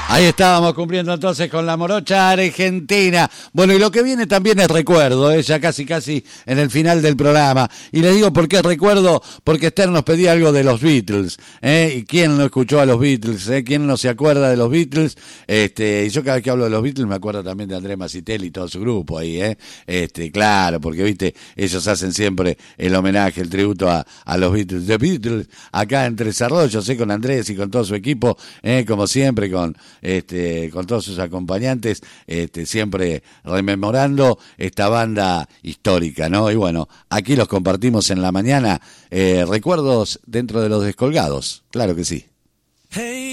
Ahí estábamos cumpliendo entonces con la morocha argentina. Bueno, y lo que viene también es recuerdo, ya casi en el final del programa. Y les digo por qué recuerdo, porque Esther nos pedía algo de los Beatles, ¿Y quién no escuchó a los Beatles, ¿Quién no se acuerda de los Beatles? Y yo cada vez que hablo de los Beatles me acuerdo también de Andrés Macitelli y todo su grupo ahí, Claro, porque viste, ellos hacen siempre el homenaje, el tributo a los Beatles. The Beatles, acá en Tres Arroyos, con Andrés y con todo su equipo, como siempre, con todos sus acompañantes, siempre rememorando esta banda histórica, ¿no? Y bueno, aquí los compartimos en la mañana, recuerdos dentro de los descolgados, claro que sí. Hey.